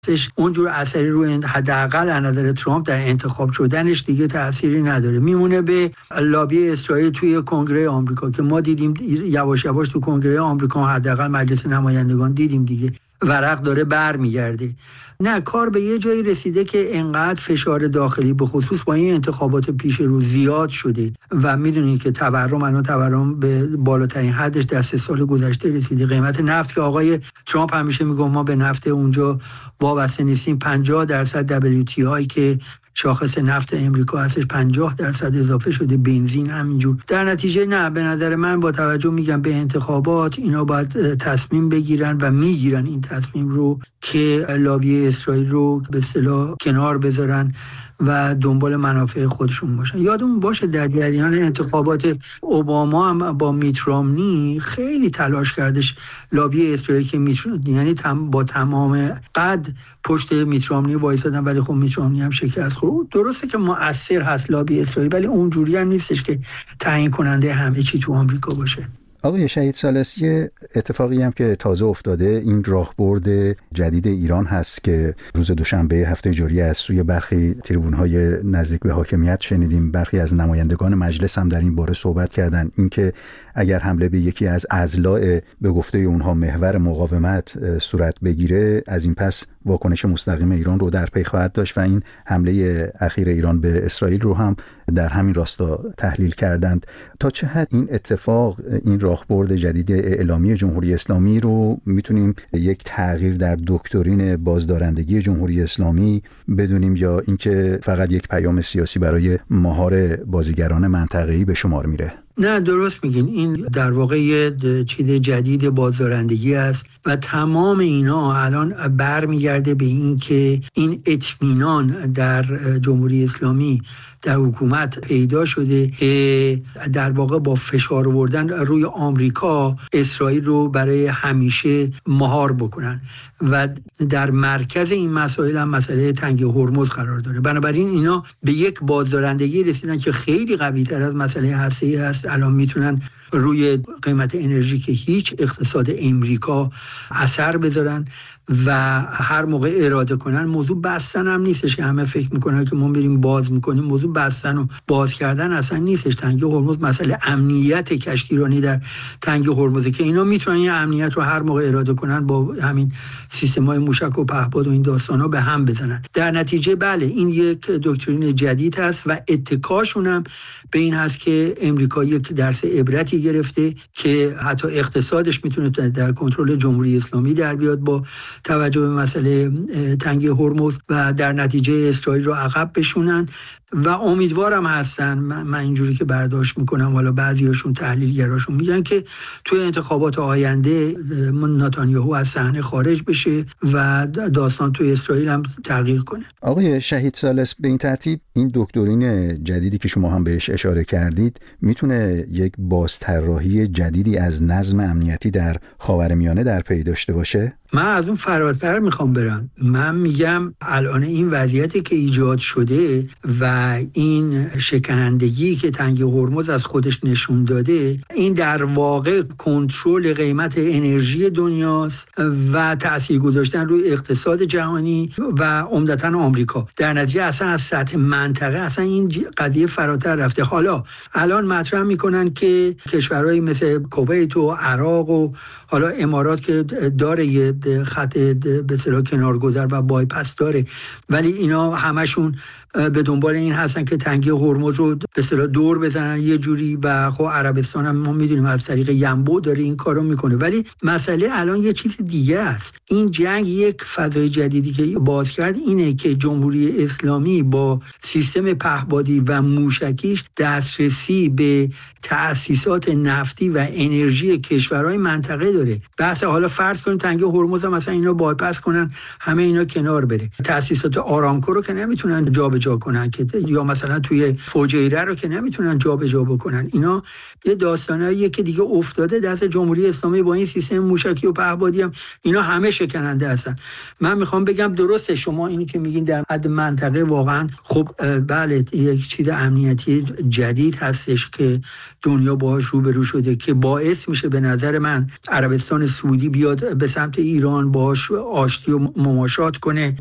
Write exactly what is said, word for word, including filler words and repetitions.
اونجور اثری روی حداقل از نظر ترامپ در انتخاب شدنش دیگه تأثیری نداره. میمونه به لابی اسرائیل توی کنگره آمریکا که ما دیدیم یواش یواش تو کنگره آمریکا حداقل مجلس نمایندگان دیدیم دیگه ورق داره برمیگرده. نه، کار به یه جایی رسیده که انقدر فشار داخلی به خصوص با این انتخابات پیش رو زیاد شده و میدونید که تورم الان تورم به بالاترین حدش در سه سال گذشته رسیده. قیمت نفت که آقای ترامپ همیشه میگه ما به نفت اونجا وابسته نیستیم، پنجاه درصد دبلیو تی آی که شاخص نفت امریکا هستش پنجاه درصد اضافه شده، بنزین همینجور. در نتیجه نه، به نظر من با توجه میگم به انتخابات اینا باید تصمیم بگیرن و میگیرن این تصمیم رو که لابی اسرائیل رو به اصطلاح کنار بذارن و دنبال منافع خودشون باشن. یادمون باشه در جریان انتخابات اوباما هم با میت رامنی خیلی تلاش کردش لابی اسرائیل که میت یعنی تم با تمام قد پشت میت رامنی وایسادن، ولی خب میت رامنی هم شکست خورد. درسته که مؤثر هست لابی اسرائیل، ولی اونجوری هم نیستش که تعیین کننده همه چی تو آمریکا باشه. آقای شهید ثالث، یه اتفاقی هم که تازه افتاده این راهبرد جدید ایران هست که روز دوشنبه هفته جاری از سوی برخی تریبون‌های نزدیک به حاکمیت شنیدیم. برخی از نمایندگان مجلس هم در این باره صحبت کردن، اینکه اگر حمله به یکی از اضلاع به گفته اونها محور مقاومت صورت بگیره، از این پس واکنش مستقیم ایران رو در پی خواهد داشت و این حمله اخیر ایران به اسرائیل رو هم در همین راستا تحلیل کردند. تا چه حد این اتفاق، این راهبرد جدید اعلامی جمهوری اسلامی رو میتونیم یک تغییر در دکترین بازدارندگی جمهوری اسلامی بدونیم، یا اینکه فقط یک پیام سیاسی برای مهار بازیگران منطقه‌ای به شمار میره؟ نه، درست میگین. این در واقع یه چیز جدید بازدارندگی است و تمام اینا الان برمیگرده به این که این اطمینان در جمهوری اسلامی در حکومت پیدا شده که در واقع با فشار آوردن روی آمریکا اسرائیل رو برای همیشه مهار بکنن و در مرکز این مسائل هم مسئله تنگی هرمز قرار داره. بنابراین اینا به یک بازدارندگی رسیدن که خیلی قوی تر از مسئله هسته‌ای است. الان میتونن روی قیمت انرژی که هیچ اقتصاد امریکا اثر بذارن و هر موقع اراده کنن. موضوع بستن هم نیستش که همه فکر میکنن که ما بریم باز میکنیم. موضوع بستن و باز کردن اصلا نیستش. تنگی هرمز مسئله امنیت کشتیرانی در تنگی هرمز که اینا میتونن این امنیت رو هر موقع اراده کنن با همین سیستم‌های موشک و پهپاد و این داستانا به هم بزنن. در نتیجه بله، این یک دکترین جدید هست و اتکاشون هم به این هست که امریکا یک درس عبرتی گرفته که حتی اقتصادش میتونه در کنترل جمهوری اسلامی در بیاد با توجه به مسئله تنگی هرمز و در نتیجه اسرائیل رو عقب بشونن و امیدوارم هستن. من اینجوری که برداشت میکنم، حالا بعضیاشون تحلیلگراشون میگن که توی انتخابات آینده نتانیاهو از صحنه خارج بشه و داستان توی اسرائیل هم تغییر کنه. آقای شهید ثالث، به این ترتیب این دکترین جدیدی که شما هم بهش اشاره کردید میتونه یک بازطراحی جدیدی از نظم امنیتی در خاورمیانه در پی داشته باشه؟ من از اون فراتر میخوام برم. من میگم الان این وضعیتی که ایجاد شده و این شکنندگی که تنگی هرمز از خودش نشون داده، این در واقع کنترل قیمت انرژی دنیاست و تأثیر گذاشتن روی اقتصاد جهانی و عمدتاً آمریکا. در نتیجه اصلا از سطح منطقه اصلا این قضیه فراتر رفته. حالا الان مطرح میکنن که کشورهایی مثل کویت و عراق و حالا امارات که داره یه خط به اصطلاح کنارگذر و بایپاس داره، ولی اینا همشون به دنبال این هستن که تنگی هرمز رو به اصطلاح دور بزنن یه جوری و خب عربستان هم ما میدونیم از طریق ینبو داره این کارو میکنه. ولی مسئله الان یه چیز دیگه است. این جنگ یک فضای جدیدی که باز کرد اینه که جمهوری اسلامی با سیستم پهپادی و موشکیش دسترسی به تأسیسات نفتی و انرژی کشورهای منطقه داره. بحث حالا فرض کنیم تنگی هرمز هم مثلا اینا بایپاس کنن، همه اینا کنار بره. تأسیسات آرامکو رو که نمیتونن جابجا کنن که یا مثلا توی فوجیره رو که نمیتونن جابجا بکنن. اینا یه داستاناییه که دیگه افتاده دست جمهوری اسلامی با این سیستم موشکی و پهپادی هم اینا همه شکننده هستن. من میخوام بگم درسته شما اینی که میگین در حد منطقه واقعا خب بله یک چیز امنیتی جدید هستش که دنیا باهاش روبرو شده که باعث میشه به نظر من عربستان سعودی بیاد به سمت ایران باهاش آشتی و مماشات کنه